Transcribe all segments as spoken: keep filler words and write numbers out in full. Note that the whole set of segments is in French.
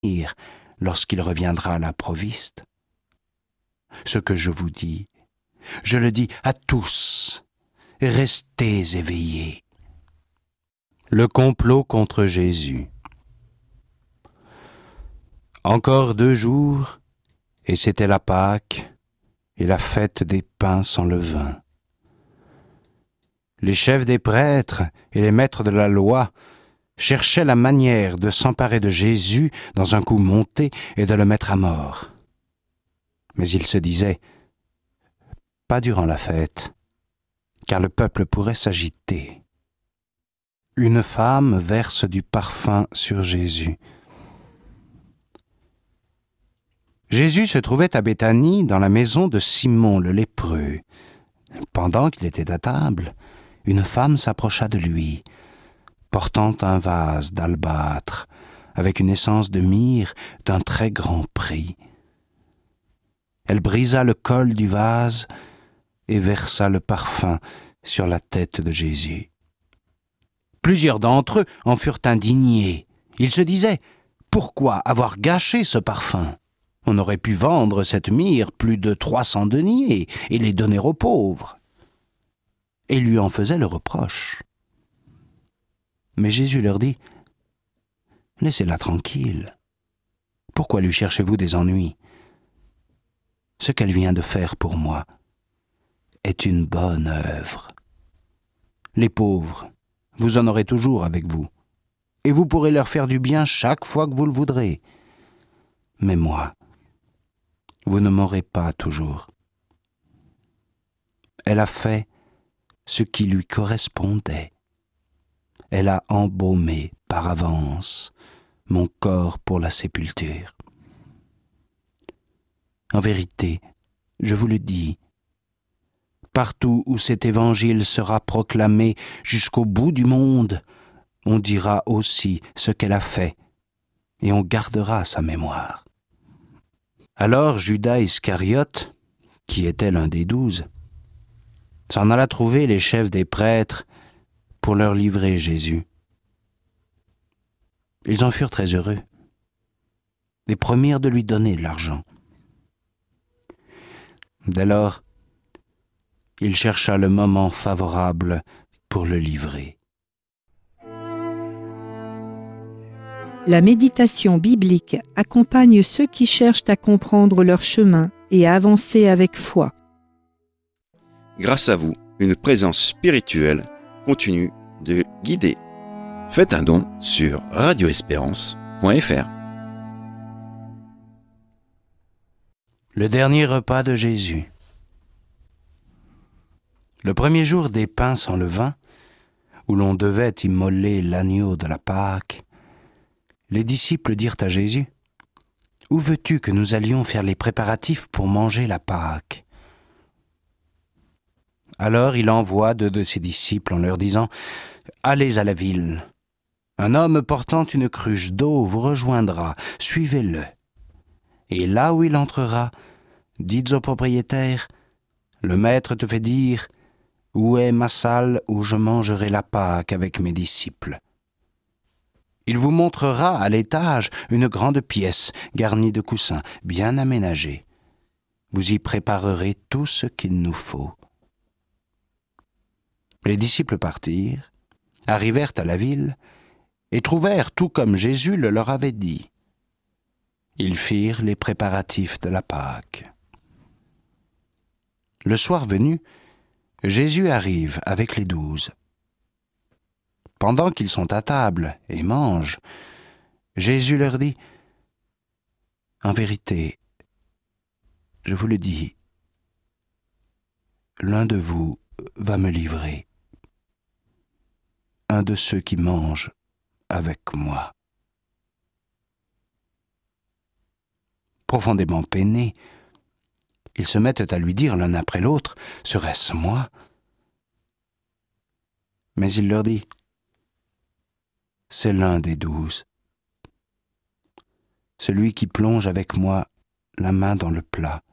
lorsqu'il reviendra à l'improviste. Ce que je vous dis, je le dis à tous, restez éveillés. Le complot contre Jésus. Encore deux jours, et c'était la Pâque et la fête des pains sans levain. Les chefs des prêtres et les maîtres de la loi cherchaient la manière de s'emparer de Jésus dans un coup monté et de le mettre à mort. Mais ils se disaient, pas durant la fête, car le peuple pourrait s'agiter. Une femme verse du parfum sur Jésus. Jésus se trouvait à Béthanie, dans la maison de Simon le lépreux. Pendant qu'il était à table, une femme s'approcha de lui, portant un vase d'albâtre, avec une essence de myrrhe d'un très grand prix. Elle brisa le col du vase et versa le parfum sur la tête de Jésus. Plusieurs d'entre eux en furent indignés. Ils se disaient, « Pourquoi avoir gâché ce parfum ? On aurait pu vendre cette myrrhe plus de trois cents deniers et les donner aux pauvres. » Et lui en faisaient le reproche. Mais Jésus leur dit, « Laissez-la tranquille. Pourquoi lui cherchez-vous des ennuis ? Ce qu'elle vient de faire pour moi est une bonne œuvre. Les pauvres, vous en aurez toujours avec vous, et vous pourrez leur faire du bien chaque fois que vous le voudrez. Mais moi, vous ne m'aurez pas toujours. » Elle a fait ce qui lui correspondait. Elle a embaumé par avance mon corps pour la sépulture. En vérité, je vous le dis, partout où cet évangile sera proclamé jusqu'au bout du monde, on dira aussi ce qu'elle a fait, et on gardera sa mémoire. Alors Judas Iscariote, qui était l'un des douze, s'en alla trouver les chefs des prêtres pour leur livrer Jésus. Ils en furent très heureux et promirent de lui donner de l'argent. Dès lors, il chercha le moment favorable pour le livrer. La méditation biblique accompagne ceux qui cherchent à comprendre leur chemin et à avancer avec foi. Grâce à vous, une présence spirituelle continue de guider. Faites un don sur radio espérance point f r. Le dernier repas de Jésus. Le premier jour des pains sans levain, où l'on devait immoler l'agneau de la Pâque, les disciples dirent à Jésus, « Où veux-tu que nous allions faire les préparatifs pour manger la Pâque ?» Alors il envoie deux de ses disciples en leur disant, « Allez à la ville. Un homme portant une cruche d'eau vous rejoindra, suivez-le. Et là où il entrera, dites au propriétaire, « Le maître te fait dire, où est ma salle où je mangerai la Pâque avec mes disciples ?» Il vous montrera à l'étage une grande pièce garnie de coussins, bien aménagée. Vous y préparerez tout ce qu'il nous faut. Les disciples partirent, arrivèrent à la ville et trouvèrent tout comme Jésus le leur avait dit. Ils firent les préparatifs de la Pâque. Le soir venu, Jésus arrive avec les douze. Pendant qu'ils sont à table et mangent, Jésus leur dit, « En vérité, je vous le dis, l'un de vous va me livrer, un de ceux qui mangent avec moi. » Profondément peinés, ils se mettent à lui dire l'un après l'autre, « Serait-ce moi ?» Mais il leur dit, « C'est l'un des douze, celui qui plonge avec moi la main dans le plat.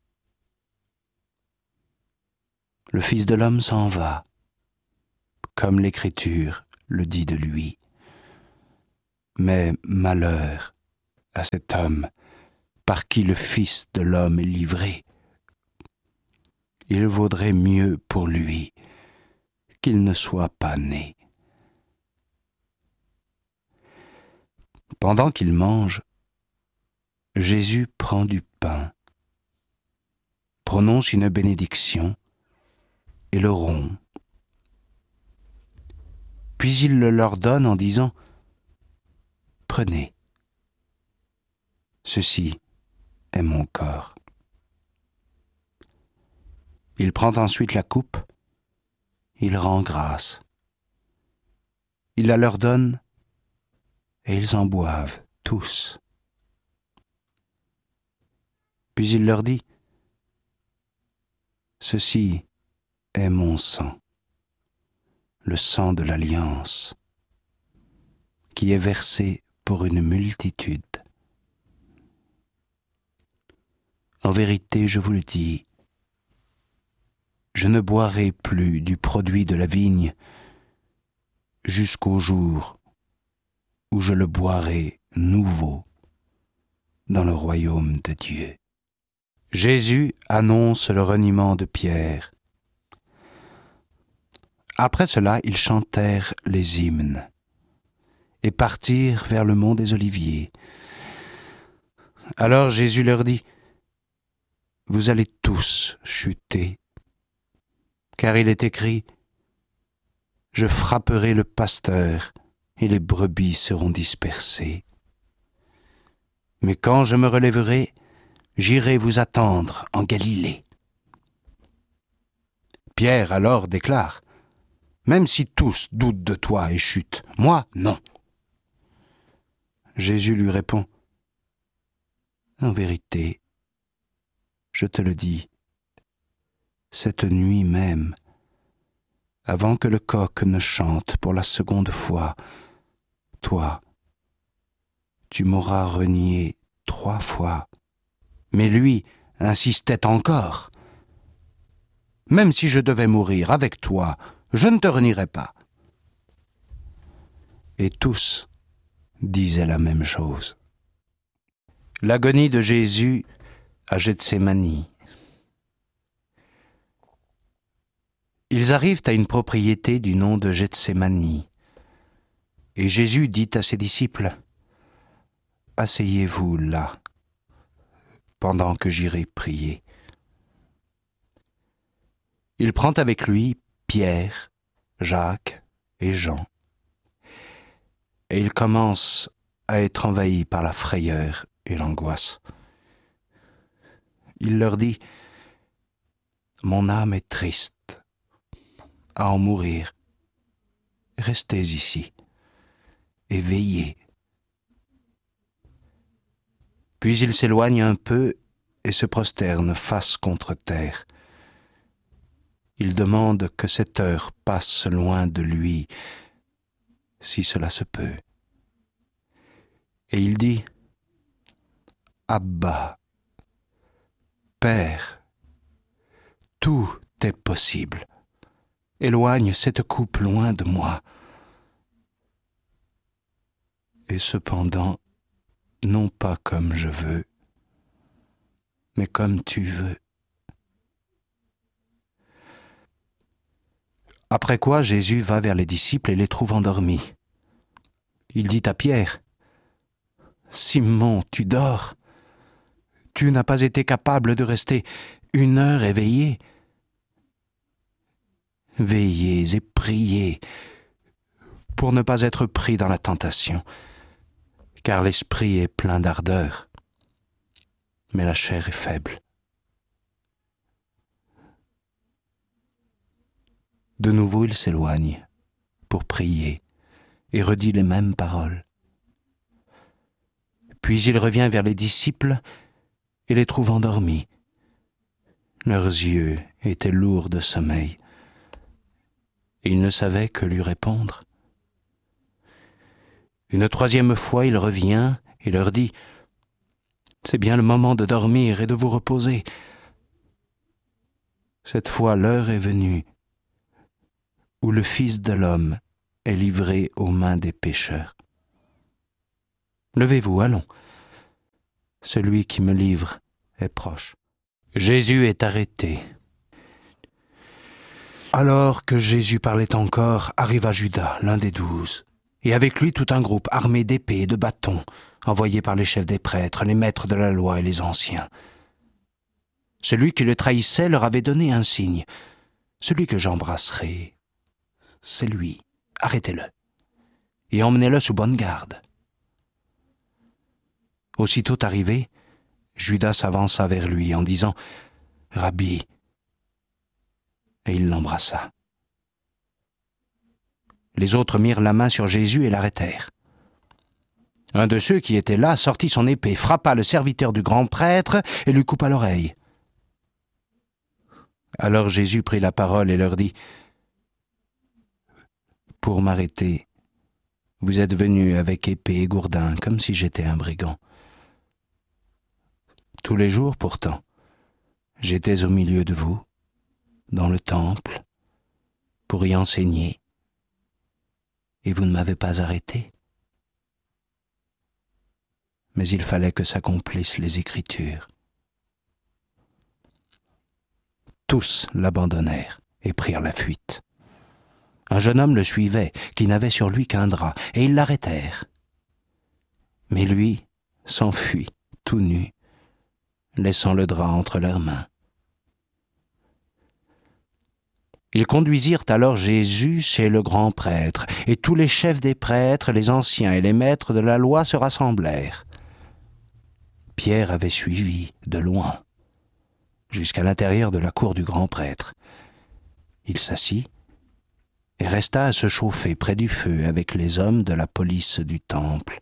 Le Fils de l'homme s'en va, comme l'Écriture le dit de lui. Mais malheur à cet homme par qui le Fils de l'homme est livré. Il vaudrait mieux pour lui qu'il ne soit pas né. » Pendant qu'il mange, Jésus prend du pain, prononce une bénédiction et le rompt. Puis il le leur donne en disant « Prenez, ceci est mon corps. » Il prend ensuite la coupe, il rend grâce. Il la leur donne et ils en boivent tous. Puis il leur dit « Ceci est mon sang, le sang de l'alliance, qui est versé pour une multitude. En vérité, je vous le dis, je ne boirai plus du produit de la vigne jusqu'au jour où je le boirai nouveau dans le royaume de Dieu. » Jésus annonce le reniement de Pierre. Après cela, ils chantèrent les hymnes et partirent vers le mont des Oliviers. Alors Jésus leur dit « Vous allez tous chuter, car il est écrit « Je frapperai le pasteur et les brebis seront dispersées. Mais quand je me relèverai, j'irai vous attendre en Galilée. » Pierre alors déclare « Même si tous doutent de toi et chutent, moi non. » Jésus lui répond « En vérité, je te le dis, cette nuit même, avant que le coq ne chante pour la seconde fois, toi, tu m'auras renié trois fois. » Mais lui insistait encore. « Même si je devais mourir avec toi, je ne te renierai pas. » Et tous disaient la même chose. L'agonie de Jésus à Gethsémani. Ils arrivent à une propriété du nom de Gethsémani, et Jésus dit à ses disciples « Asseyez-vous là, pendant que j'irai prier. » Il prend avec lui Pierre, Jacques et Jean, et il commence à être envahi par la frayeur et l'angoisse. Il leur dit « Mon âme est triste à en mourir. Restez ici et veillez. » Puis il s'éloigne un peu et se prosterne face contre terre. Il demande que cette heure passe loin de lui, si cela se peut. Et il dit « Abba, Père, tout est possible. Éloigne cette coupe loin de moi. Et cependant, non pas comme je veux, mais comme tu veux. » Après quoi, Jésus va vers les disciples et les trouve endormis. Il dit à Pierre, « Simon, tu dors? Tu n'as pas été capable de rester une heure éveillé? Veillez et priez pour ne pas être pris dans la tentation, car l'esprit est plein d'ardeur, mais la chair est faible. » De nouveau, il s'éloigne pour prier et redit les mêmes paroles. Puis il revient vers les disciples et les trouve endormis. Leurs yeux étaient lourds de sommeil et ils ne savaient que lui répondre. Une troisième fois, il revient et leur dit « C'est bien le moment de dormir et de vous reposer. Cette fois, l'heure est venue où le Fils de l'homme est livré aux mains des pécheurs. Levez-vous, allons, Celui qui me livre est proche. » Jésus est arrêté. Alors que Jésus parlait encore, arriva Judas, l'un des douze, et avec lui tout un groupe armé d'épées et de bâtons, envoyé par les chefs des prêtres, les maîtres de la loi et les anciens. Celui qui le trahissait leur avait donné un signe. « Celui que j'embrasserai, c'est lui. Arrêtez-le. Et emmenez-le sous bonne garde. » Aussitôt arrivé, Judas s'avança vers lui en disant « Rabbi », et il l'embrassa. Les autres mirent la main sur Jésus et l'arrêtèrent. Un de ceux qui étaient là sortit son épée, frappa le serviteur du grand prêtre et lui coupa l'oreille. Alors Jésus prit la parole et leur dit « Pour m'arrêter, vous êtes venus avec épée et gourdin, comme si j'étais un brigand. Tous les jours, pourtant, j'étais au milieu de vous, dans le temple, pour y enseigner, et vous ne m'avez pas arrêté. Mais il fallait que s'accomplissent les Écritures. » Tous l'abandonnèrent et prirent la fuite. Un jeune homme le suivait, qui n'avait sur lui qu'un drap, et ils l'arrêtèrent. Mais lui s'enfuit, tout nu, laissant le drap entre leurs mains. Ils conduisirent alors Jésus chez le grand prêtre, et tous les chefs des prêtres, les anciens et les maîtres de la loi se rassemblèrent. Pierre avait suivi, de loin, jusqu'à l'intérieur de la cour du grand prêtre. Il s'assit et resta à se chauffer près du feu avec les hommes de la police du temple.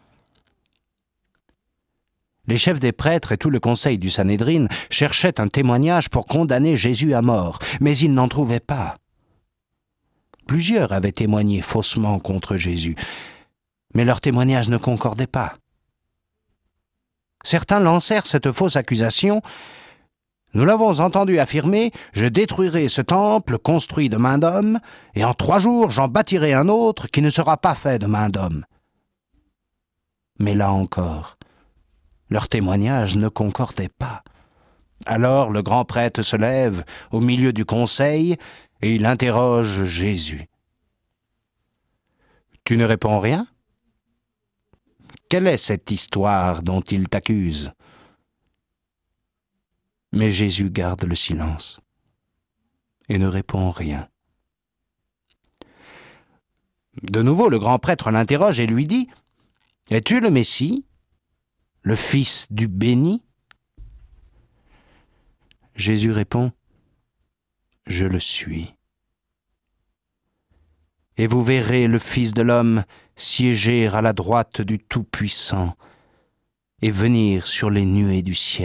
Les chefs des prêtres et tout le conseil du Sanhédrin cherchaient un témoignage pour condamner Jésus à mort, mais ils n'en trouvaient pas. Plusieurs avaient témoigné faussement contre Jésus, mais leurs témoignages ne concordaient pas. Certains lancèrent cette fausse accusation. « Nous l'avons entendu affirmer, je détruirai ce temple construit de main d'homme, et en trois jours j'en bâtirai un autre qui ne sera pas fait de main d'homme. » Mais là encore, leurs témoignages ne concordaient pas. Alors le grand prêtre se lève au milieu du conseil et il interroge Jésus. « Tu ne réponds rien ? Quelle est cette histoire dont il t'accuse ?» Mais Jésus garde le silence et ne répond rien. De nouveau, le grand prêtre l'interroge et lui dit « Es-tu le Messie, le Fils du béni ?» Jésus répond « Je le suis. Et vous verrez le Fils de l'homme siéger à la droite du Tout-Puissant et venir sur les nuées du ciel. »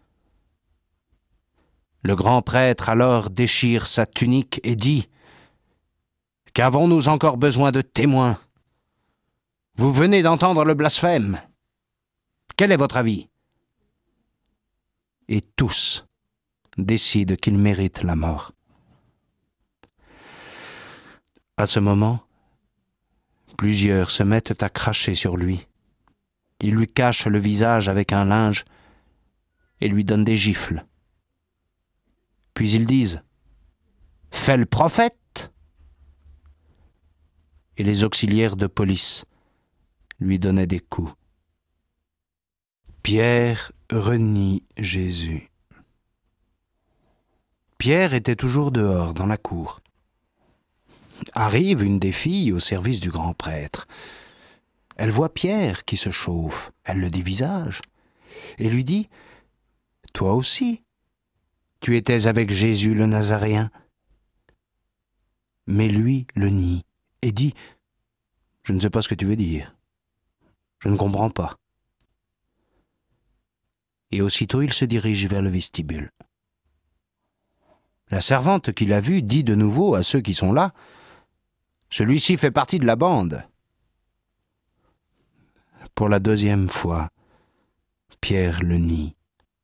Le grand prêtre alors déchire sa tunique et dit « Qu'avons-nous encore besoin de témoins ? Vous venez d'entendre le blasphème. Quel est votre avis ?» Et tous décident qu'il mérite la mort. À ce moment, plusieurs se mettent à cracher sur lui. Ils lui cachent le visage avec un linge et lui donnent des gifles. Puis ils disent « Fais le prophète !» Et les auxiliaires de police lui donnaient des coups. Pierre renie Jésus. Pierre était toujours dehors, dans la cour. Arrive une des filles au service du grand prêtre. Elle voit Pierre qui se chauffe, elle le dévisage et lui dit « Toi aussi, tu étais avec Jésus le Nazaréen. » Mais lui le nie et dit « Je ne sais pas ce que tu veux dire. Je ne comprends pas. » Et aussitôt il se dirige vers le vestibule. La servante qui l'a vu dit de nouveau à ceux qui sont là « Celui-ci fait partie de la bande. » Pour la deuxième fois, Pierre le nie.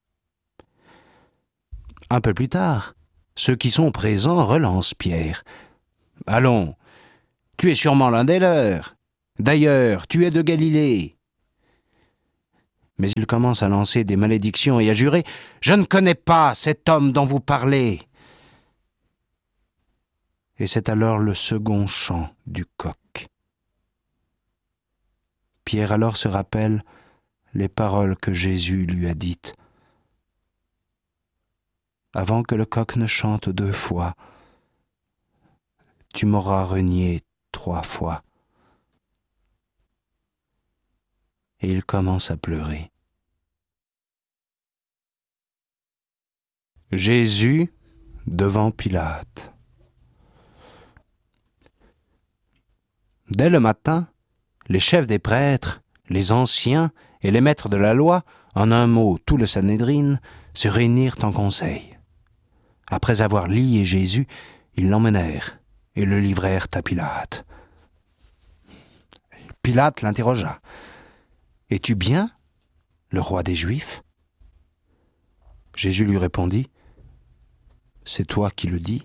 Un peu plus tard, ceux qui sont présents relancent Pierre. « Allons, tu es sûrement l'un des leurs. D'ailleurs, tu es de Galilée. » Mais il commence à lancer des malédictions et à jurer « Je ne connais pas cet homme dont vous parlez !» Et c'est alors le second chant du coq. Pierre alors se rappelle les paroles que Jésus lui a dites. « Avant que le coq ne chante deux fois, tu m'auras renié trois fois. » Et il commence à pleurer. Jésus devant Pilate. Dès le matin, les chefs des prêtres, les anciens et les maîtres de la loi, en un mot tout le Sanhédrin, se réunirent en conseil. Après avoir lié Jésus, ils l'emmenèrent et le livrèrent à Pilate. Pilate l'interrogea. « Es-tu bien, le roi des Juifs ?» Jésus lui répondit, « C'est toi qui le dis. »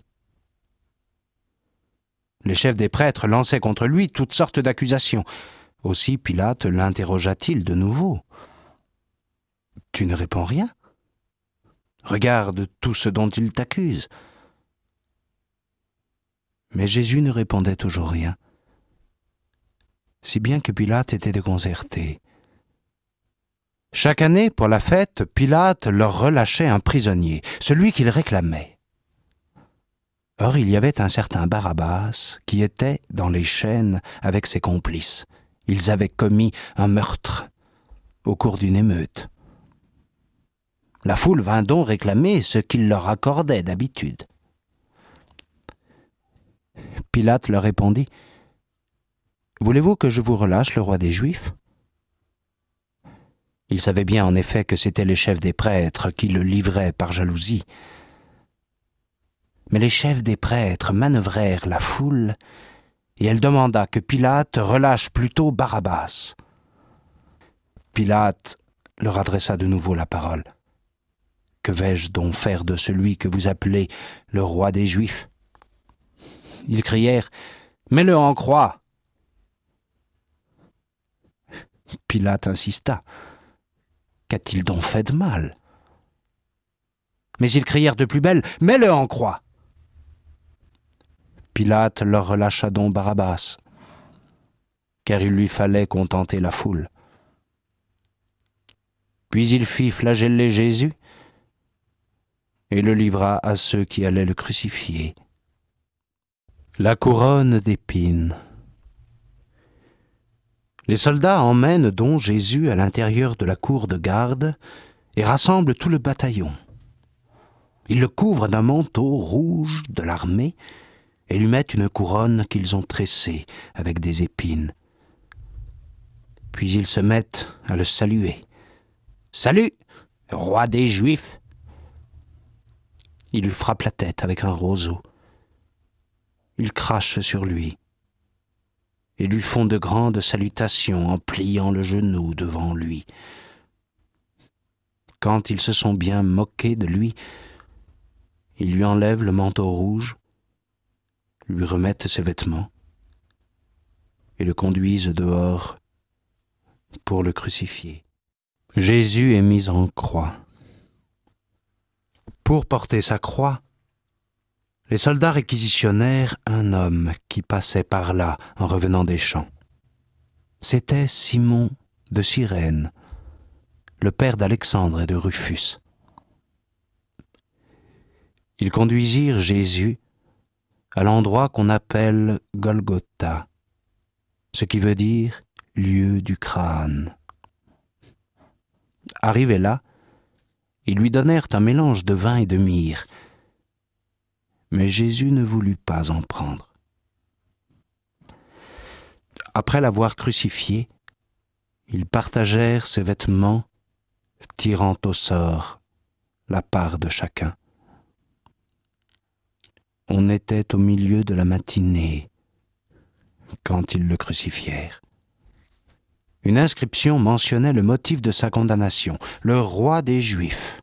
Les chefs des prêtres lançaient contre lui toutes sortes d'accusations. Aussi Pilate l'interrogea-t-il de nouveau. « Tu ne réponds rien ? Regarde tout ce dont ils t'accusent. » Mais Jésus ne répondait toujours rien, si bien que Pilate était déconcerté. Chaque année, pour la fête, Pilate leur relâchait un prisonnier, celui qu'ils réclamaient. Or, il y avait un certain Barabbas qui était dans les chaînes avec ses complices. Ils avaient commis un meurtre au cours d'une émeute. La foule vint donc réclamer ce qu'il leur accordait d'habitude. Pilate leur répondit, « Voulez-vous que je vous relâche le roi des Juifs ?» Il savait bien en effet que c'étaient les chefs des prêtres qui le livraient par jalousie. Mais les chefs des prêtres manœuvrèrent la foule et elle demanda que Pilate relâche plutôt Barabbas. Pilate leur adressa de nouveau la parole. « Que vais-je donc faire de celui que vous appelez le roi des Juifs ?» Ils crièrent « Mets-le en croix !» Pilate insista. Qu'a-t-il donc fait de mal ? Mais ils crièrent de plus belle « Mets-le en croix !» Pilate leur relâcha donc Barabbas, car il lui fallait contenter la foule. Puis il fit flageller Jésus et le livra à ceux qui allaient le crucifier. La couronne d'épines. Les soldats emmènent donc Jésus à l'intérieur de la cour de garde et rassemblent tout le bataillon. Ils le couvrent d'un manteau rouge de l'armée et lui mettent une couronne qu'ils ont tressée avec des épines. Puis ils se mettent à le saluer. « Salut, roi des Juifs !» Ils lui frappent la tête avec un roseau. Ils crachent sur lui et lui font de grandes salutations en pliant le genou devant lui. Quand ils se sont bien moqués de lui, ils lui enlèvent le manteau rouge, lui remettent ses vêtements et le conduisent dehors pour le crucifier. Jésus est mis en croix. Pour porter sa croix, les soldats réquisitionnèrent un homme qui passait par là en revenant des champs. C'était Simon de Cyrène, le père d'Alexandre et de Rufus. Ils conduisirent Jésus à l'endroit qu'on appelle Golgotha, ce qui veut dire « lieu du crâne ». Arrivé là, ils lui donnèrent un mélange de vin et de myrrhe, mais Jésus ne voulut pas en prendre. Après l'avoir crucifié, ils partagèrent ses vêtements, tirant au sort la part de chacun. On était au milieu de la matinée quand ils le crucifièrent. Une inscription mentionnait le motif de sa condamnation, le roi des Juifs.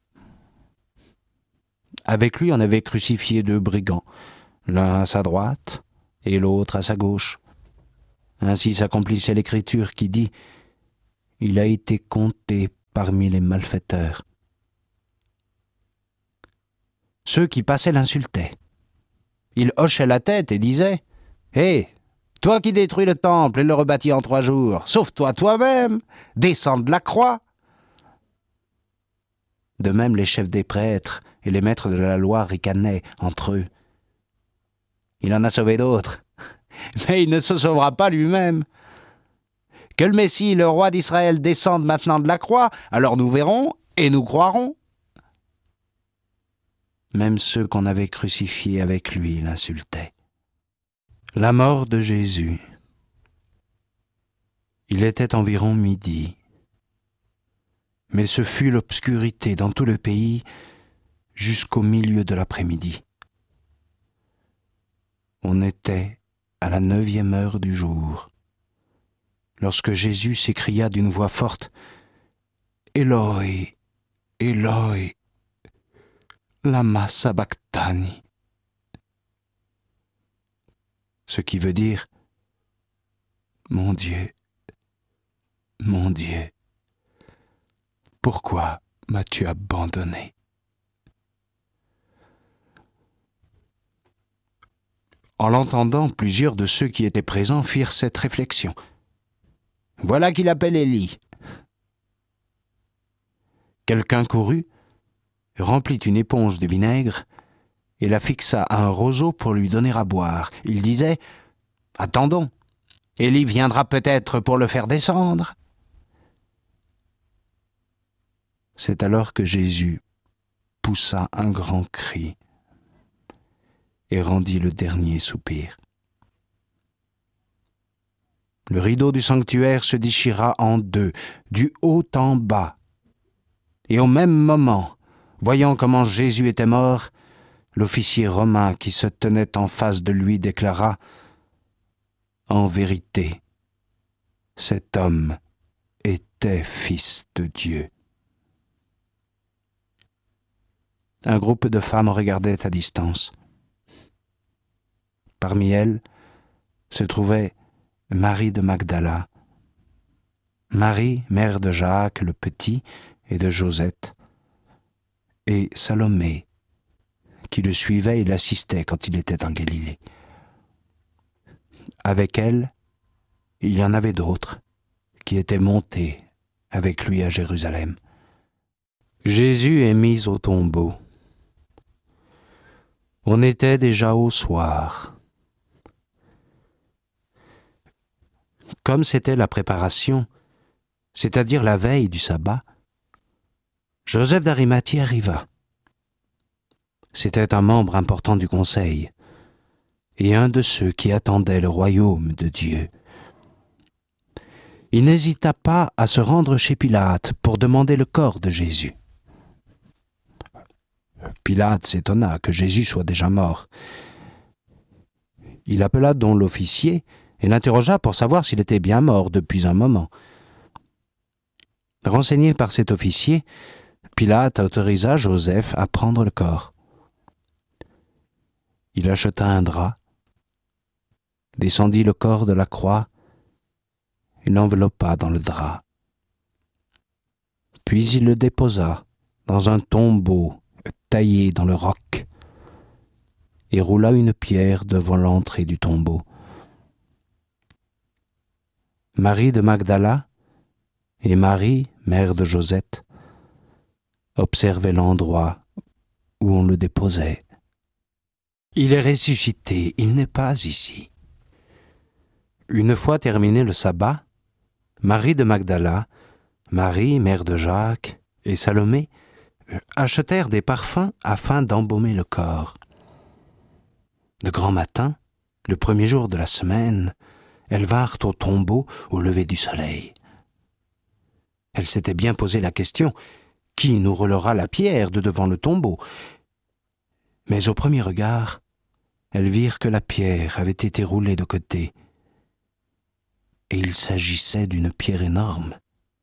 Avec lui, on avait crucifié deux brigands, l'un à sa droite et l'autre à sa gauche. Ainsi s'accomplissait l'écriture qui dit « il a été compté parmi les malfaiteurs. Ceux qui passaient l'insultaient. Il hochait la tête et disait « Hé, toi qui détruis le temple et le rebâtis en trois jours, sauve-toi toi-même, descends de la croix !» De même, les chefs des prêtres et les maîtres de la loi ricanaient entre eux. Il en a sauvé d'autres, mais il ne se sauvera pas lui-même. Que le Messie, le roi d'Israël, descende maintenant de la croix, alors nous verrons et nous croirons. Même ceux qu'on avait crucifiés avec lui l'insultaient. La mort de Jésus. Il était environ midi. Mais ce fut l'obscurité dans tout le pays jusqu'au milieu de l'après-midi. On était à la neuvième heure du jour, lorsque Jésus s'écria d'une voix forte « Eloi, Eloi, lama sabachthani » ce qui veut dire « Mon Dieu, mon Dieu, pourquoi m'as-tu abandonné ?» En l'entendant, plusieurs de ceux qui étaient présents firent cette réflexion. « Voilà qu'il appelle Élie. » Quelqu'un courut, remplit une éponge de vinaigre et la fixa à un roseau pour lui donner à boire. Il disait « Attendons, Élie viendra peut-être pour le faire descendre. » C'est alors que Jésus poussa un grand cri et rendit le dernier soupir. Le rideau du sanctuaire se déchira en deux, du haut en bas. Et au même moment, voyant comment Jésus était mort, l'officier romain qui se tenait en face de lui déclara « En vérité, cet homme était fils de Dieu. » Un groupe de femmes regardait à distance. Parmi elles se trouvait Marie de Magdala, Marie, mère de Jacques le Petit et de Josette, et Salomé, qui le suivait et l'assistait quand il était en Galilée. Avec elle, il y en avait d'autres qui étaient montés avec lui à Jérusalem. Jésus est mis au tombeau. On était déjà au soir. Comme c'était la préparation, c'est-à-dire la veille du sabbat, Joseph d'Arimathie arriva. C'était un membre important du conseil et un de ceux qui attendaient le royaume de Dieu. Il n'hésita pas à se rendre chez Pilate pour demander le corps de Jésus. Pilate s'étonna que Jésus soit déjà mort. Il appela donc l'officier et l'interrogea pour savoir s'il était bien mort depuis un moment. Renseigné par cet officier, Pilate autorisa Joseph à prendre le corps. Il acheta un drap, descendit le corps de la croix et l'enveloppa dans le drap. Puis il le déposa dans un tombeau taillé dans le roc et roula une pierre devant l'entrée du tombeau. Marie de Magdala et Marie, mère de Josette, observaient l'endroit où on le déposait. Il est ressuscité, il n'est pas ici. Une fois terminé le sabbat, Marie de Magdala, Marie, mère de Jacques, et Salomé achetèrent des parfums afin d'embaumer le corps. De grand matin, le premier jour de la semaine, elles vinrent au tombeau au lever du soleil. Elles s'étaient bien posé la question « Qui nous roulera la pierre de devant le tombeau ?» Mais au premier regard, elles virent que la pierre avait été roulée de côté, et il s'agissait d'une pierre énorme.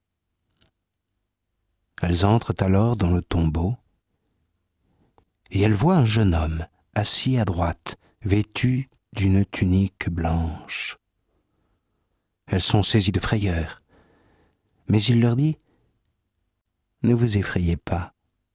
Elles entrent alors dans le tombeau, et elles voient un jeune homme assis à droite, vêtu d'une tunique blanche. Elles sont saisies de frayeur, Mais il leur dit, « Ne vous effrayez pas.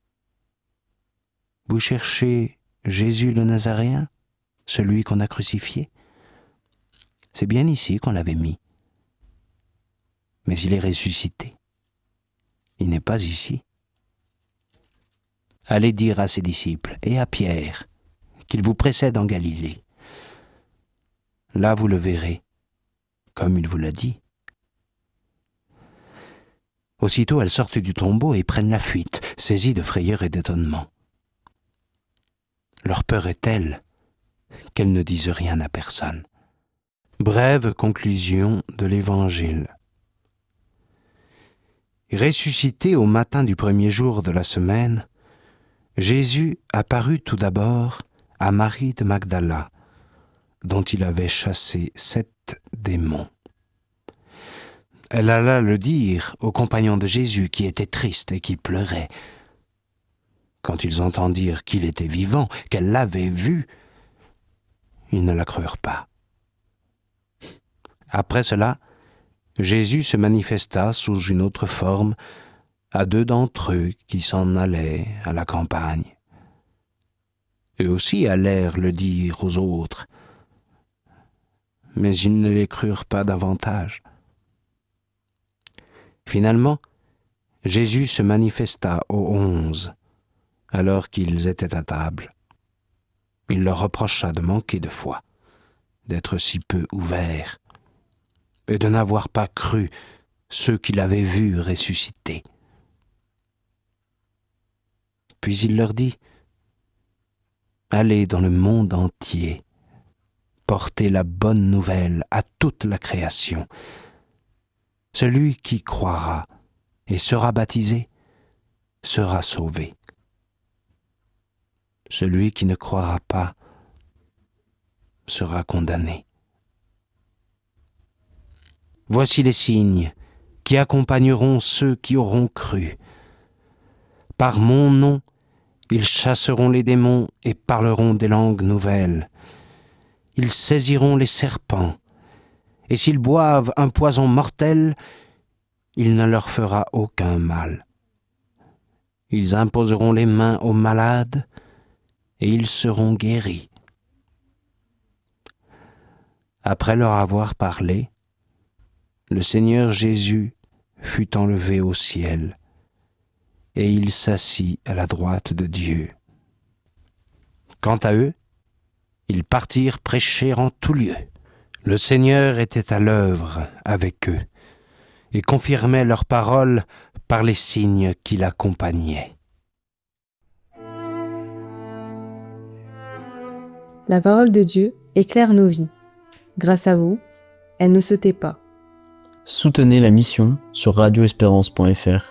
Vous cherchez Jésus le Nazaréen, celui qu'on a crucifié. C'est bien ici qu'on l'avait mis. Mais il est ressuscité. Il n'est pas ici. Allez dire à ses disciples et à Pierre qu'il vous précède en Galilée. Là vous le verrez, comme il vous l'a dit. » Aussitôt elles sortent du tombeau et prennent la fuite, saisies de frayeur et d'étonnement. Leur peur est telle qu'elles ne disent rien à personne. Brève conclusion de l'Évangile. Ressuscité au matin du premier jour de la semaine, Jésus apparut tout d'abord à Marie de Magdala, dont il avait chassé sept démons. Elle alla le dire aux compagnons de Jésus qui étaient tristes et qui pleuraient. Quand ils entendirent qu'il était vivant, qu'elle l'avait vu, ils ne la crurent pas. Après cela, Jésus se manifesta sous une autre forme à deux d'entre eux qui s'en allaient à la campagne. Eux aussi allèrent le dire aux autres, mais ils ne les crurent pas davantage. Finalement, Jésus se manifesta aux onze, alors qu'ils étaient à table. Il leur reprocha de manquer de foi, d'être si peu ouverts, et de n'avoir pas cru ceux qu'il avait vus ressusciter. Puis il leur dit, « Allez dans le monde entier, portez la bonne nouvelle à toute la création. Celui qui croira et sera baptisé sera sauvé. Celui qui ne croira pas sera condamné. Voici les signes qui accompagneront ceux qui auront cru. Par mon nom, ils chasseront les démons et parleront des langues nouvelles. Ils saisiront les serpents, et s'ils boivent un poison mortel, il ne leur fera aucun mal. Ils imposeront les mains aux malades, et ils seront guéris. » Après leur avoir parlé, le Seigneur Jésus fut enlevé au ciel, et il s'assit à la droite de Dieu. Quant à eux, ils partirent prêcher en tout lieu. Le Seigneur était à l'œuvre avec eux, et confirmait leurs paroles par les signes qui l'accompagnaient. La parole de Dieu éclaire nos vies. Grâce à vous, elle ne se tait pas. Soutenez la mission sur radio espérance point f r.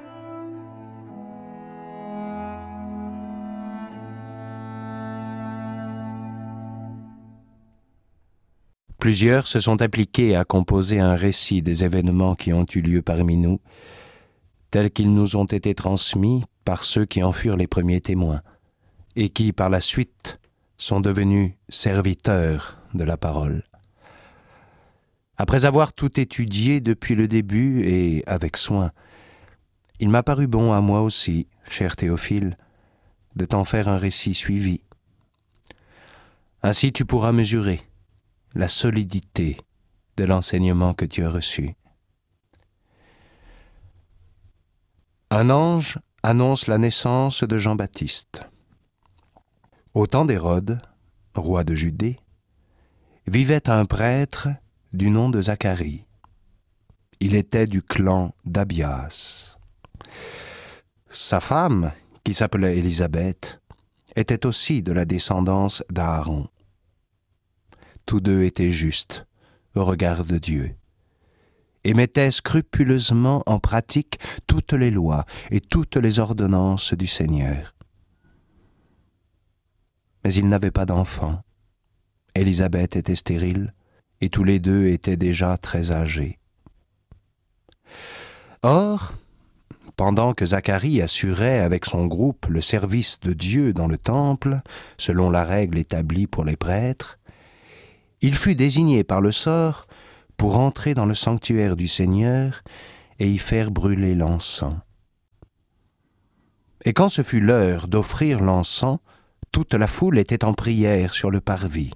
Plusieurs se sont appliqués à composer un récit des événements qui ont eu lieu parmi nous, tels qu'ils nous ont été transmis par ceux qui en furent les premiers témoins, et qui, par la suite, sont devenus serviteurs de la parole. Après avoir tout étudié depuis le début et avec soin, il m'a paru bon à moi aussi, cher Théophile, de t'en faire un récit suivi. Ainsi tu pourras mesurer la solidité de l'enseignement que tu as reçu. Un ange annonce la naissance de Jean-Baptiste. Au temps d'Hérode, roi de Judée, vivait un prêtre du nom de Zacharie. Il était du clan d'Abias. Sa femme, qui s'appelait Élisabeth, était aussi de la descendance d'Aaron. Tous deux étaient justes au regard de Dieu et mettaient scrupuleusement en pratique toutes les lois et toutes les ordonnances du Seigneur. Mais ils n'avaient pas d'enfants. Élisabeth était stérile et tous les deux étaient déjà très âgés. Or, pendant que Zacharie assurait avec son groupe le service de Dieu dans le temple, selon la règle établie pour les prêtres, il fut désigné par le sort pour entrer dans le sanctuaire du Seigneur et y faire brûler l'encens. Et quand ce fut l'heure d'offrir l'encens, toute la foule était en prière sur le parvis.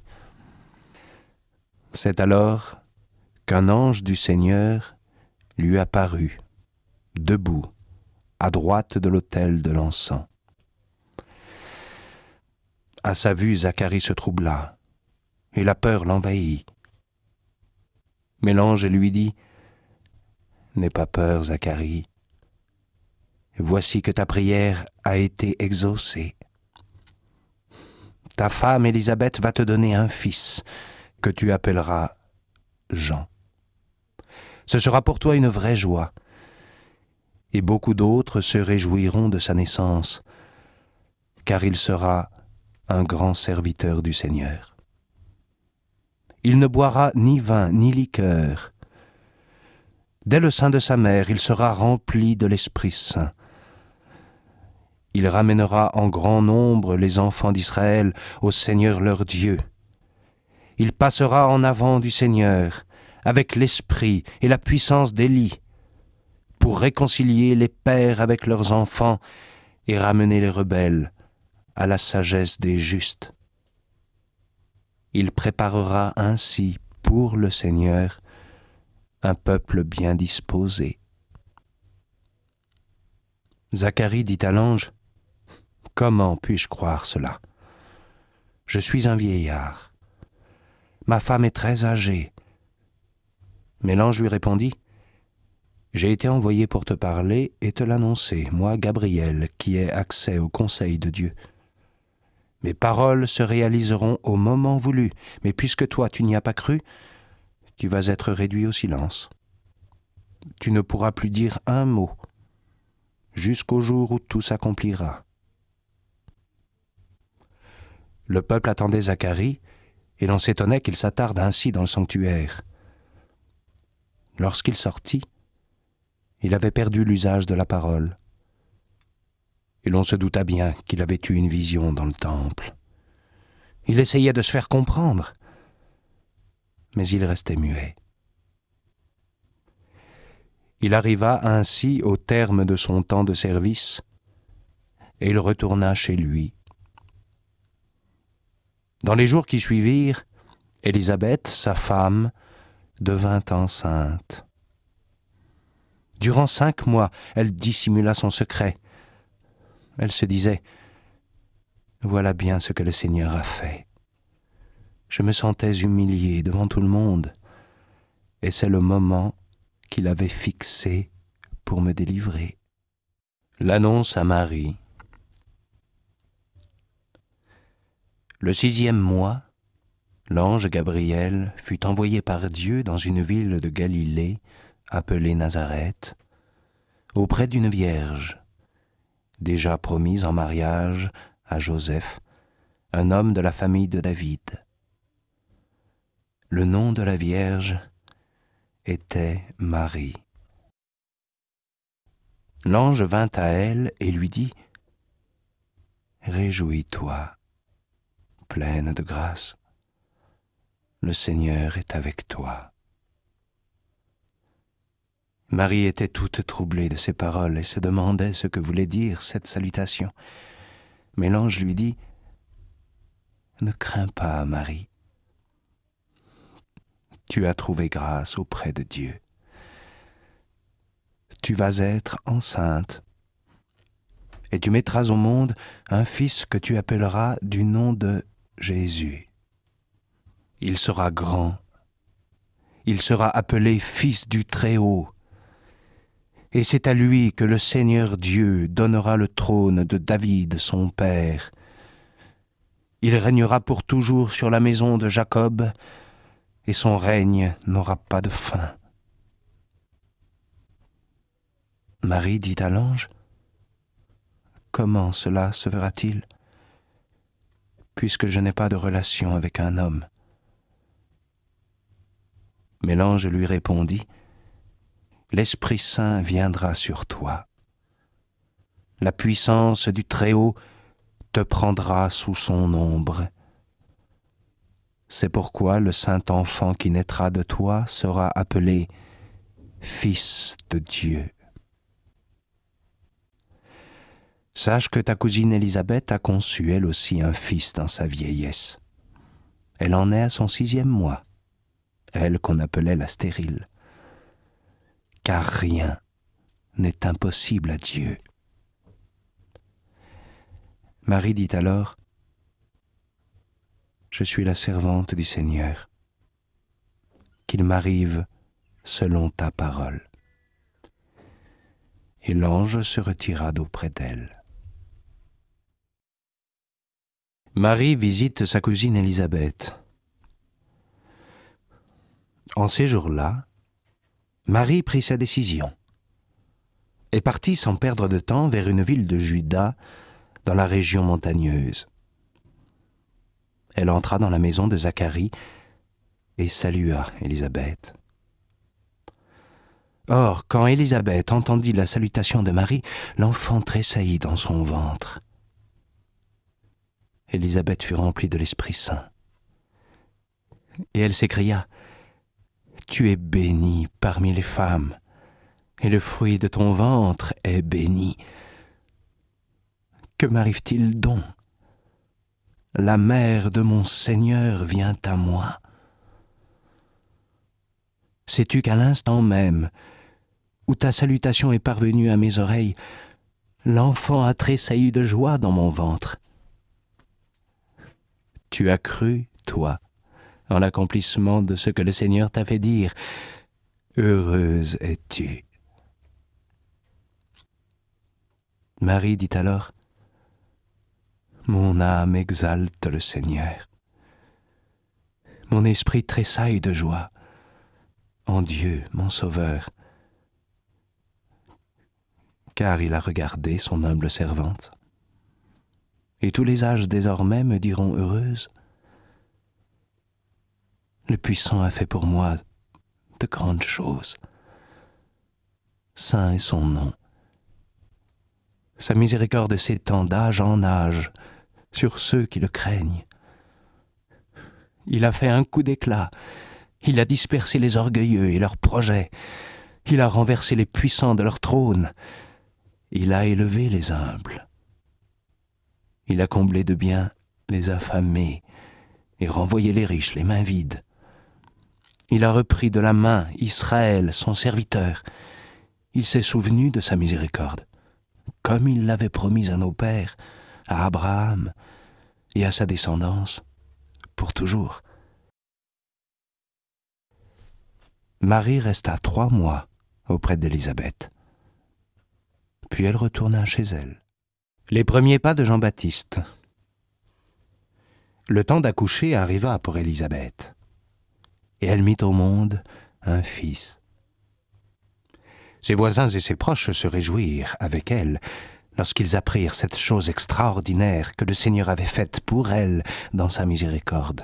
C'est alors qu'un ange du Seigneur lui apparut, debout, à droite de l'autel de l'encens. À sa vue, Zacharie se troubla, et la peur l'envahit. Mais l'ange lui dit : « N'aie pas peur, Zacharie. Voici que ta prière a été exaucée. Ta femme Élisabeth va te donner un fils, que tu appelleras Jean. Ce sera pour toi une vraie joie, et beaucoup d'autres se réjouiront de sa naissance, car il sera un grand serviteur du Seigneur. Il ne boira ni vin ni liqueur. Dès le sein de sa mère, il sera rempli de l'Esprit Saint. Il ramènera en grand nombre les enfants d'Israël au Seigneur leur Dieu. Il passera en avant du Seigneur, avec l'esprit et la puissance d'Élie, pour réconcilier les pères avec leurs enfants et ramener les rebelles à la sagesse des justes. Il préparera ainsi pour le Seigneur un peuple bien disposé. » Zacharie dit à l'ange : « Comment puis-je croire cela ? Je suis un vieillard. Ma femme est très âgée. » Mais l'ange lui répondit : « J'ai été envoyé pour te parler et te l'annoncer, moi, Gabriel, qui ai accès au conseil de Dieu. Mes paroles se réaliseront au moment voulu, mais puisque toi tu n'y as pas cru, tu vas être réduit au silence. Tu ne pourras plus dire un mot, jusqu'au jour où tout s'accomplira. » Le peuple attendait Zacharie, et l'on s'étonnait qu'il s'attarde ainsi dans le sanctuaire. Lorsqu'il sortit, il avait perdu l'usage de la parole, et l'on se douta bien qu'il avait eu une vision dans le temple. Il essayait de se faire comprendre, mais il restait muet. Il arriva ainsi au terme de son temps de service, et il retourna chez lui. Dans les jours qui suivirent, Élisabeth, sa femme, devint enceinte. Durant cinq mois, elle dissimula son secret. Elle se disait : « Voilà bien ce que le Seigneur a fait. Je me sentais humiliée devant tout le monde, et c'est le moment qu'il avait fixé pour me délivrer. » L'annonce à Marie. Le sixième mois, l'ange Gabriel fut envoyé par Dieu dans une ville de Galilée, appelée Nazareth, auprès d'une vierge, déjà promise en mariage à Joseph, un homme de la famille de David. Le nom de la vierge était Marie. L'ange vint à elle et lui dit : « Réjouis-toi, pleine de grâce, le Seigneur est avec toi. » Marie était toute troublée de ces paroles et se demandait ce que voulait dire cette salutation. Mais l'ange lui dit : « Ne crains pas, Marie. Tu as trouvé grâce auprès de Dieu. Tu vas être enceinte, et tu mettras au monde un fils que tu appelleras du nom de Jésus. Il sera grand, il sera appelé Fils du Très-Haut, et c'est à lui que le Seigneur Dieu donnera le trône de David, son père. Il régnera pour toujours sur la maison de Jacob, et son règne n'aura pas de fin. » Marie dit à l'ange : « Comment cela se fera-t-il, puisque je n'ai pas de relation avec un homme ?» Mais l'ange lui répondit : « L'Esprit Saint viendra sur toi. La puissance du Très-Haut te prendra sous son ombre. C'est pourquoi le saint enfant qui naîtra de toi sera appelé Fils de Dieu. Sache que ta cousine Élisabeth a conçu elle aussi un fils dans sa vieillesse. Elle en est à son sixième mois, elle qu'on appelait la stérile. Car rien n'est impossible à Dieu. Marie dit alors, « Je suis la servante du Seigneur, qu'il m'arrive selon ta parole. » Et l'ange se retira d'auprès d'elle. Marie visite sa cousine Élisabeth. En ces jours-là, Marie prit sa décision et partit sans perdre de temps vers une ville de Juda, dans la région montagneuse. Elle entra dans la maison de Zacharie et salua Élisabeth. Or, quand Élisabeth entendit la salutation de Marie, l'enfant tressaillit dans son ventre. Élisabeth fut remplie de l'Esprit Saint. Et elle s'écria, « Tu es bénie parmi les femmes, et le fruit de ton ventre est béni. Que m'arrive-t-il donc? La mère de mon Seigneur vient à moi. Sais-tu qu'à l'instant même où ta salutation est parvenue à mes oreilles, l'enfant a tressailli de joie dans mon ventre. Tu as cru, toi, en l'accomplissement de ce que le Seigneur t'a fait dire. Heureuse es-tu. » Marie dit alors, « Mon âme exalte le Seigneur. Mon esprit tressaille de joie en Dieu, mon Sauveur, car il a regardé son humble servante. Et tous les âges désormais me diront heureuse. Le Puissant a fait pour moi de grandes choses. Saint est son nom. Sa miséricorde s'étend d'âge en âge sur ceux qui le craignent. Il a fait un coup d'éclat. Il a dispersé les orgueilleux et leurs projets. Il a renversé les puissants de leur trône. Il a élevé les humbles. Il a comblé de biens les affamés et renvoyé les riches les mains vides. Il a repris de la main Israël, son serviteur. Il s'est souvenu de sa miséricorde, comme il l'avait promis à nos pères, à Abraham et à sa descendance, pour toujours. Marie resta trois mois auprès d'Élisabeth. Puis elle retourna chez elle. Les premiers pas de Jean-Baptiste. Le temps d'accoucher arriva pour Élisabeth, et elle mit au monde un fils. Ses voisins et ses proches se réjouirent avec elle lorsqu'ils apprirent cette chose extraordinaire que le Seigneur avait faite pour elle dans sa miséricorde.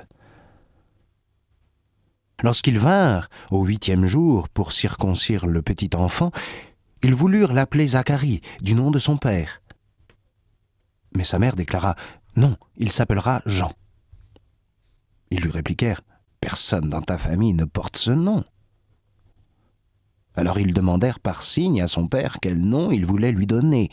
Lorsqu'ils vinrent au huitième jour pour circoncire le petit enfant, ils voulurent l'appeler Zacharie, du nom de son père. Mais sa mère déclara « Non, il s'appellera Jean. » Ils lui répliquèrent « Personne dans ta famille ne porte ce nom. » Alors ils demandèrent par signe à son père quel nom il voulait lui donner.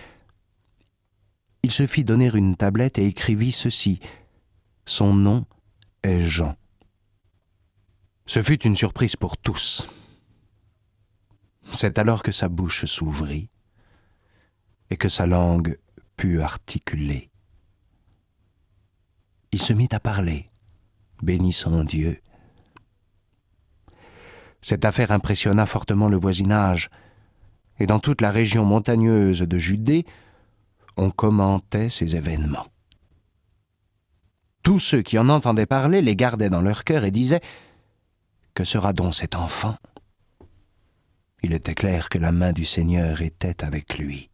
Il se fit donner une tablette et écrivit ceci « Son nom est Jean. » Ce fut une surprise pour tous. C'est alors que sa bouche s'ouvrit et que sa langue put articuler. Il se mit à parler, bénissant Dieu. Cette affaire impressionna fortement le voisinage, et dans toute la région montagneuse de Judée, on commentait ces événements. Tous ceux qui en entendaient parler les gardaient dans leur cœur et disaient « Que sera donc cet enfant ?» Il était clair que la main du Seigneur était avec lui.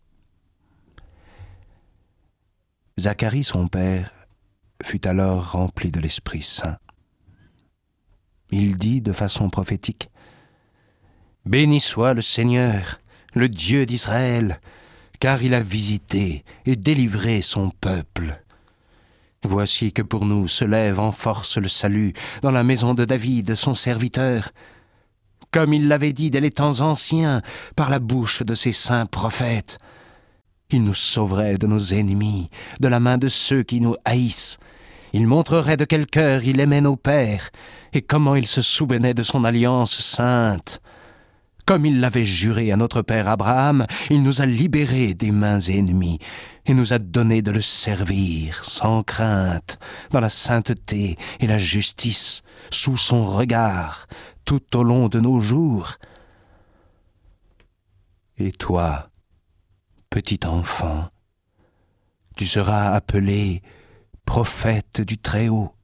Zacharie, son père, fut alors rempli de l'Esprit Saint. Il dit de façon prophétique « Béni soit le Seigneur, le Dieu d'Israël, car il a visité et délivré son peuple. Voici que pour nous se lève en force le salut dans la maison de David, son serviteur, comme il l'avait dit dès les temps anciens par la bouche de ses saints prophètes. Il nous sauverait de nos ennemis, de la main de ceux qui nous haïssent. Il montrerait de quel cœur il aimait nos pères, et comment il se souvenait de son alliance sainte. Comme il l'avait juré à notre père Abraham, il nous a libérés des mains ennemies, et nous a donné de le servir sans crainte, dans la sainteté et la justice, sous son regard, tout au long de nos jours. Et toi, petit enfant, tu seras appelé prophète du Très-Haut.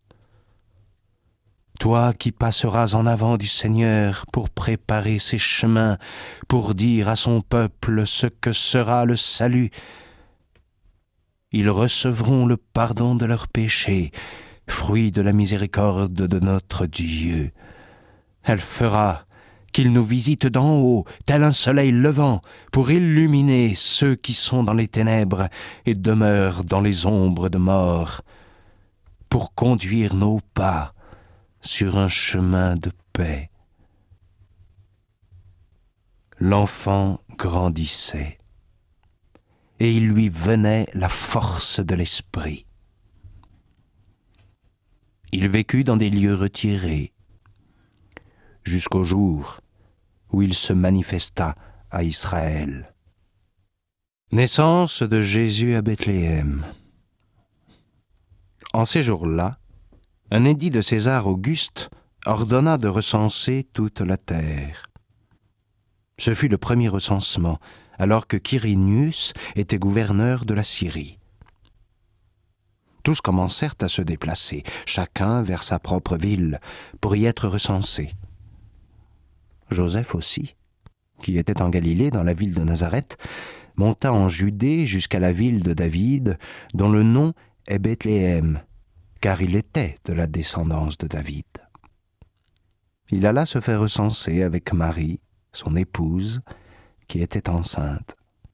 Toi qui passeras en avant du Seigneur pour préparer ses chemins, pour dire à son peuple ce que sera le salut. Ils recevront le pardon de leurs péchés, fruit de la miséricorde de notre Dieu. Elle fera qu'il nous visite d'en haut, tel un soleil levant, pour illuminer ceux qui sont dans les ténèbres et demeurent dans les ombres de mort, pour conduire nos pas sur un chemin de paix. L'enfant grandissait, et il lui venait la force de l'esprit. Il vécut dans des lieux retirés, jusqu'au jour où il se manifesta à Israël. Naissance de Jésus à Bethléem. En ces jours-là, un édit de César Auguste ordonna de recenser toute la terre. Ce fut le premier recensement, alors que Quirinius était gouverneur de la Syrie. Tous commencèrent à se déplacer, chacun vers sa propre ville, pour y être recensés. Joseph aussi, qui était en Galilée, dans la ville de Nazareth, monta en Judée jusqu'à la ville de David, dont le nom est Bethléem, car il était de la descendance de David. Il alla se faire recenser avec Marie, son épouse, qui était enceinte.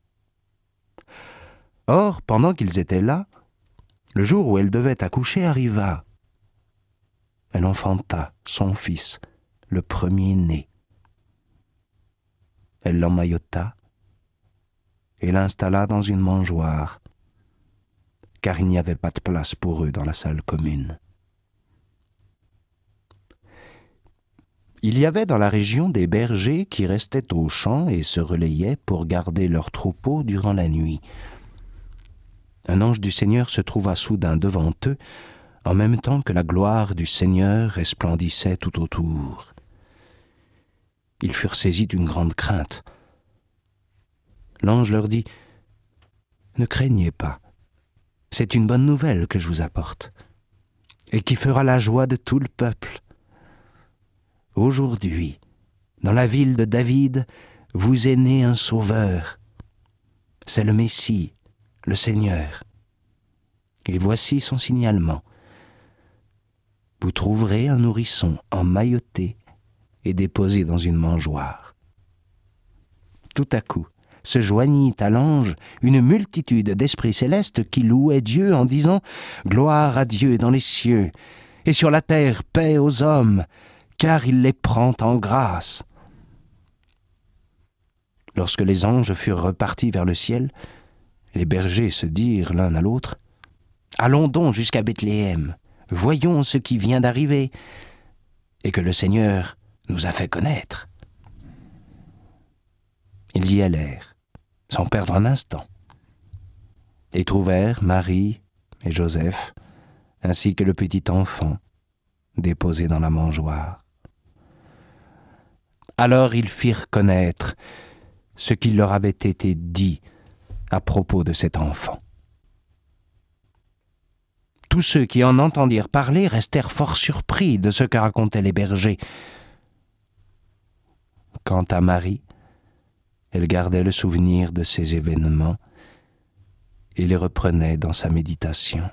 Or, pendant qu'ils étaient là, le jour où elle devait accoucher arriva. Elle enfanta son fils, le premier-né. Elle l'emmaillota et l'installa dans une mangeoire, car il n'y avait pas de place pour eux dans la salle commune. Il y avait dans la région des bergers qui restaient aux champs et se relayaient pour garder leurs troupeaux durant la nuit. Un ange du Seigneur se trouva soudain devant eux, en même temps que la gloire du Seigneur resplendissait tout autour. Ils furent saisis d'une grande crainte. L'ange leur dit : « Ne craignez pas, c'est une bonne nouvelle que je vous apporte, et qui fera la joie de tout le peuple. Aujourd'hui, dans la ville de David, vous est né un sauveur. C'est le Messie, le Seigneur. Et voici son signalement. Vous trouverez un nourrisson emmailloté et déposé dans une mangeoire. » Tout à coup, se joignit à l'ange une multitude d'esprits célestes qui louaient Dieu en disant « Gloire à Dieu dans les cieux, et sur la terre paix aux hommes, car il les prend en grâce. » Lorsque les anges furent repartis vers le ciel, les bergers se dirent l'un à l'autre : « Allons donc jusqu'à Bethléem, voyons ce qui vient d'arriver, et que le Seigneur nous a fait connaître. » Ils y allèrent, sans perdre un instant, et trouvèrent Marie et Joseph, ainsi que le petit enfant, déposé dans la mangeoire. Alors ils firent connaître ce qui leur avait été dit à propos de cet enfant. Tous ceux qui en entendirent parler restèrent fort surpris de ce que racontaient les bergers. Quant à Marie, elle gardait le souvenir de ces événements et les reprenait dans sa méditation.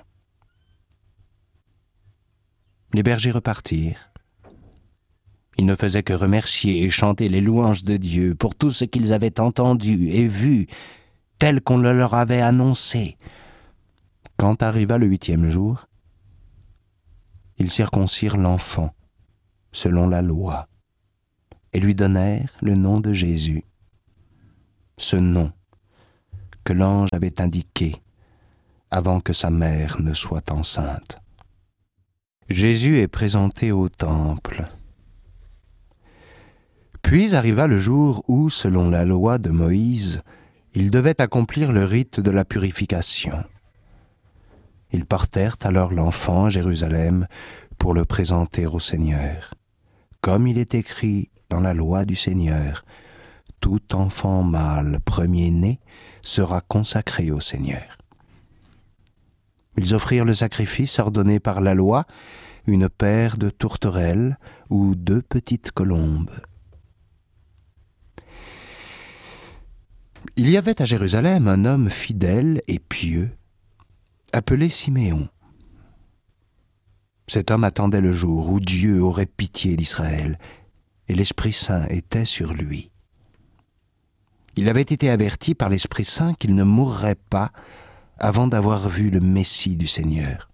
Les bergers repartirent. Ils ne faisaient que remercier et chanter les louanges de Dieu pour tout ce qu'ils avaient entendu et vu, tel qu'on le leur avait annoncé. Quand arriva le huitième jour, ils circoncirent l'enfant, selon la loi, et lui donnèrent le nom de Jésus, ce nom que l'ange avait indiqué avant que sa mère ne soit enceinte. Jésus est présenté au temple. Puis arriva le jour où, selon la loi de Moïse, il devait accomplir le rite de la purification. Ils portèrent alors l'enfant à Jérusalem pour le présenter au Seigneur. Comme il est écrit dans la loi du Seigneur, tout enfant mâle premier-né sera consacré au Seigneur. Ils offrirent le sacrifice ordonné par la loi, une paire de tourterelles ou deux petites colombes. Il y avait à Jérusalem un homme fidèle et pieux, appelé Siméon. Cet homme attendait le jour où Dieu aurait pitié d'Israël, et l'Esprit Saint était sur lui. Il avait été averti par l'Esprit Saint qu'il ne mourrait pas avant d'avoir vu le Messie du Seigneur.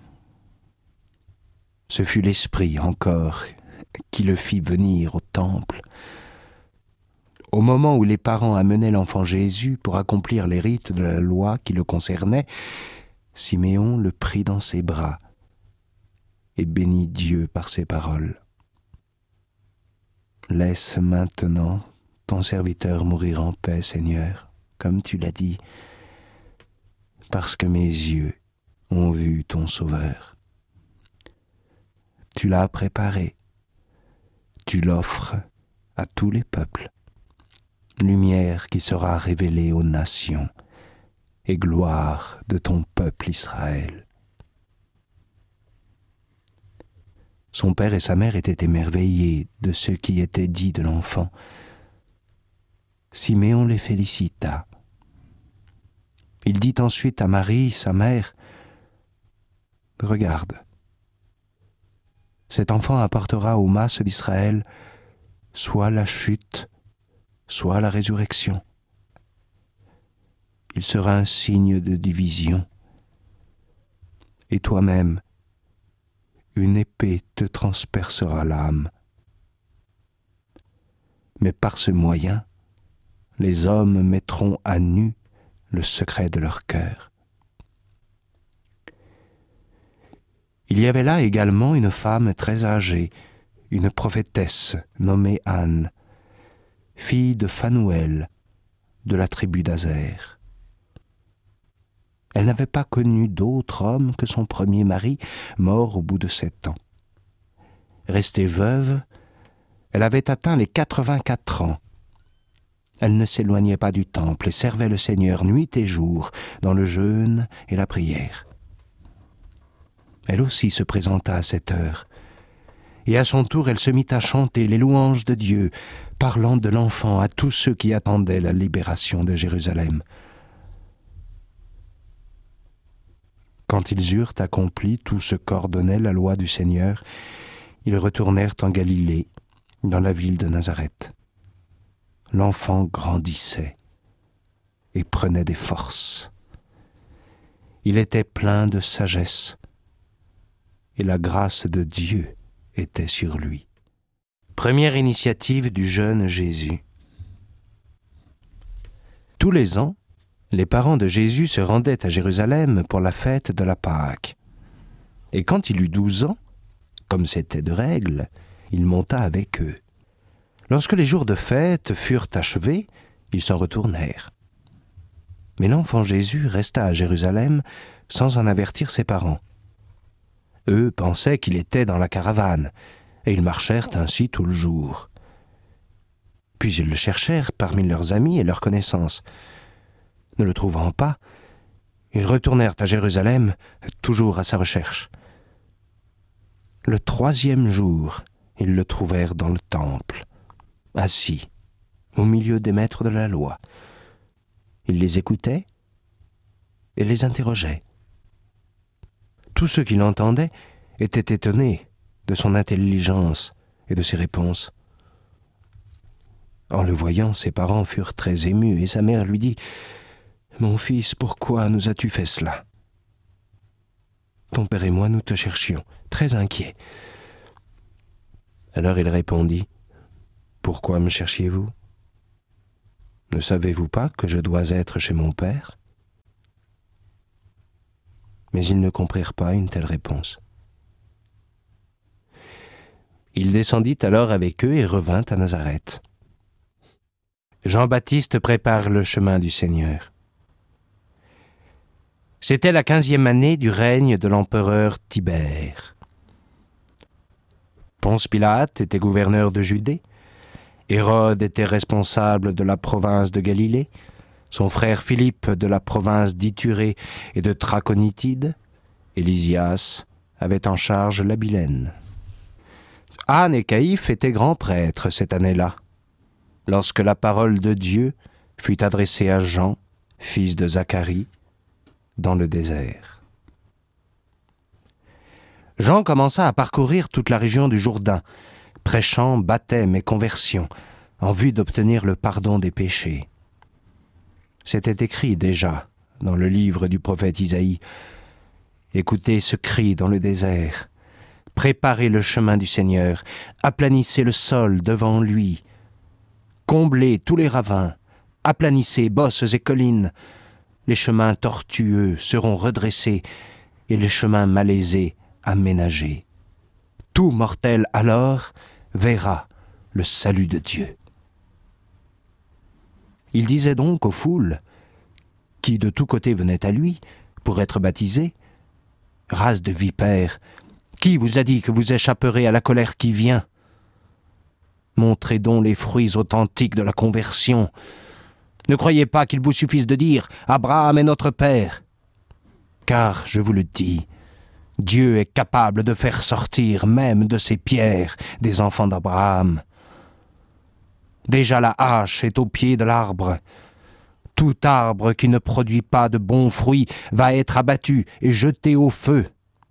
Ce fut l'Esprit encore qui le fit venir au temple. Au moment où les parents amenaient l'enfant Jésus pour accomplir les rites de la loi qui le concernaient, Siméon le prit dans ses bras et bénit Dieu par ces paroles. « Laisse maintenant ton serviteur mourir en paix, Seigneur, comme tu l'as dit, parce que mes yeux ont vu ton Sauveur. Tu l'as préparé, tu l'offres à tous les peuples, lumière qui sera révélée aux nations et gloire de ton peuple Israël. » Son père et sa mère étaient émerveillés de ce qui était dit de l'enfant. Siméon les félicita. Il dit ensuite à Marie, sa mère, « Regarde, cet enfant apportera aux masses d'Israël soit la chute, soit la résurrection. Il sera un signe de division. Et toi-même, une épée te transpercera l'âme. Mais par ce moyen, les hommes mettront à nu le secret de leur cœur. » Il y avait là également une femme très âgée, une prophétesse nommée Anne, fille de Phanuel, de la tribu d'Azer. Elle n'avait pas connu d'autre homme que son premier mari, mort au bout de sept ans. Restée veuve, elle avait atteint les quatre-vingt-quatre ans. Elle ne s'éloignait pas du temple et servait le Seigneur nuit et jour dans le jeûne et la prière. Elle aussi se présenta à cette heure, et à son tour elle se mit à chanter les louanges de Dieu, parlant de l'enfant à tous ceux qui attendaient la libération de Jérusalem. Quand ils eurent accompli tout ce qu'ordonnait la loi du Seigneur, ils retournèrent en Galilée, dans la ville de Nazareth. L'enfant grandissait et prenait des forces. Il était plein de sagesse, et la grâce de Dieu était sur lui. Première initiative du jeune Jésus. Tous les ans, les parents de Jésus se rendaient à Jérusalem pour la fête de la Pâque. Et quand il eut douze ans, comme c'était de règle, il monta avec eux. Lorsque les jours de fête furent achevés, ils s'en retournèrent. Mais l'enfant Jésus resta à Jérusalem sans en avertir ses parents. Eux pensaient qu'il était dans la caravane, et ils marchèrent ainsi tout le jour. Puis ils le cherchèrent parmi leurs amis et leurs connaissances. Ne le trouvant pas, ils retournèrent à Jérusalem, toujours à sa recherche. Le troisième jour, ils le trouvèrent dans le temple, assis, au milieu des maîtres de la loi. Il les écoutait et les interrogeait. Tous ceux qui l'entendaient étaient étonnés de son intelligence et de ses réponses. En le voyant, ses parents furent très émus, et sa mère lui dit « Mon fils, pourquoi nous as-tu fait cela ? Ton père et moi, nous te cherchions, très inquiets. » Alors il répondit Pourquoi me cherchiez-vous ? Ne savez-vous pas que je dois être chez mon Père ? » Mais ils ne comprirent pas une telle réponse. Il descendit alors avec eux et revint à Nazareth. Jean-Baptiste prépare le chemin du Seigneur. C'était la quinzième année du règne de l'empereur Tibère. Ponce Pilate était gouverneur de Judée. Hérode était responsable de la province de Galilée. Son frère Philippe de la province d'Iturée et de Traconitide. Et Lysias avait en charge l'Abilène. Anne et Caïphe étaient grands prêtres cette année-là, lorsque la parole de Dieu fut adressée à Jean, fils de Zacharie, dans le désert. Jean commença à parcourir toute la région du Jourdain, prêchant baptême et conversion, en vue d'obtenir le pardon des péchés. C'était écrit déjà dans le livre du prophète Isaïe. Écoutez ce cri dans le désert. Préparez le chemin du Seigneur, aplanissez le sol devant lui. Comblez tous les ravins, aplanissez bosses et collines. Les chemins tortueux seront redressés et les chemins malaisés aménagés. Tout mortel alors verra le salut de Dieu. Il disait donc aux foules, qui de tous côtés venaient à lui pour être baptisés, « Race de vipères, qui vous a dit que vous échapperez à la colère qui vient ? Montrez donc les fruits authentiques de la conversion. Ne croyez pas qu'il vous suffise de dire « Abraham est notre Père ». Car, je vous le dis, Dieu est capable de faire sortir même de ces pierres des enfants d'Abraham. Déjà la hache est au pied de l'arbre. Tout arbre qui ne produit pas de bons fruits va être abattu et jeté au feu.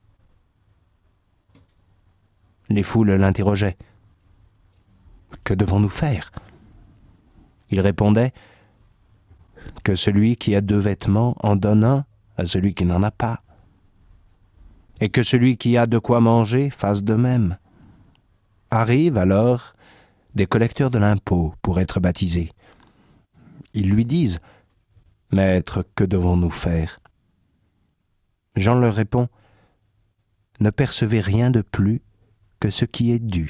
Les foules l'interrogeaient. « Que devons-nous faire ?» Il répondait « Que celui qui a deux vêtements en donne un à celui qui n'en a pas. Et que celui qui a de quoi manger fasse de même. » Arrivent alors des collecteurs de l'impôt pour être baptisés. Ils lui disent « Maître, que devons-nous faire ?» Jean leur répond « Ne percevez rien de plus que ce qui est dû. »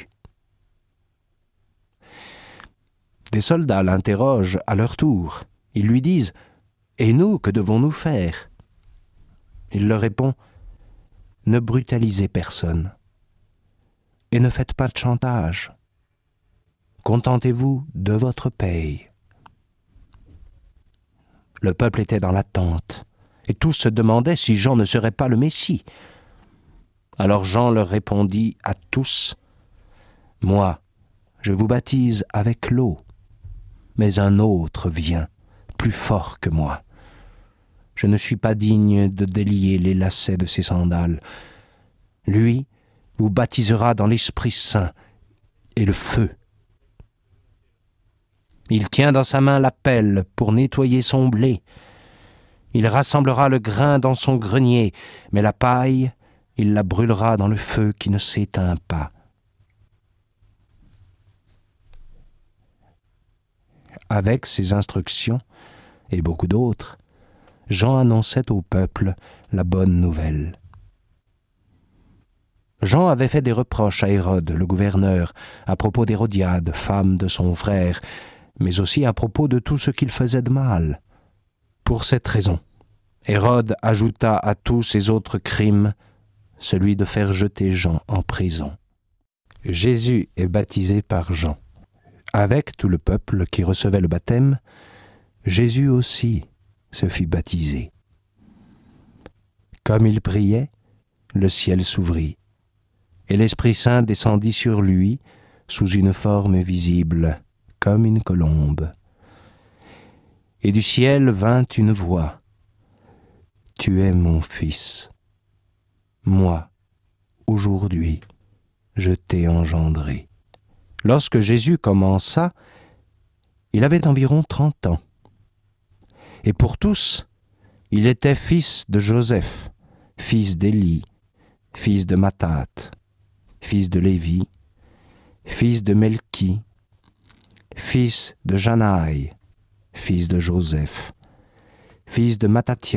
Des soldats l'interrogent à leur tour. Ils lui disent « Et nous, que devons-nous faire ?» Il leur répond « Ne brutalisez personne et ne faites pas de chantage. Contentez-vous de votre paye. » Le peuple était dans l'attente, et tous se demandaient si Jean ne serait pas le Messie. Alors Jean leur répondit à tous, « Moi, je vous baptise avec l'eau, mais un autre vient, plus fort que moi. Je ne suis pas digne de délier les lacets de ses sandales. Lui vous baptisera dans l'Esprit Saint et le feu. Il tient dans sa main la pelle pour nettoyer son blé. Il rassemblera le grain dans son grenier, mais la paille, il la brûlera dans le feu qui ne s'éteint pas. » Avec ces instructions, et beaucoup d'autres, Jean annonçait au peuple la bonne nouvelle. Jean avait fait des reproches à Hérode, le gouverneur, à propos d'Hérodiade, femme de son frère, mais aussi à propos de tout ce qu'il faisait de mal. Pour cette raison, Hérode ajouta à tous ses autres crimes celui de faire jeter Jean en prison. Jésus est baptisé par Jean. Avec tout le peuple qui recevait le baptême, Jésus aussi se fit baptiser. Comme il priait, le ciel s'ouvrit, et l'Esprit Saint descendit sur lui sous une forme visible, comme une colombe. Et du ciel vint une voix. « Tu es mon Fils. Moi, aujourd'hui, je t'ai engendré. » Lorsque Jésus commença, il avait environ trente ans. Et pour tous, il était fils de Joseph, fils d'Élie, fils de Mattat, fils de Lévi, fils de Melchi, fils de Janaï, fils de Joseph, fils de Mattathia,